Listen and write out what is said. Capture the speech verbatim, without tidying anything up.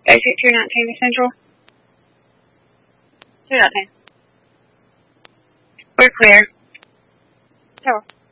Basic two nineteen to Central. two nineteen. We're clear. Tower.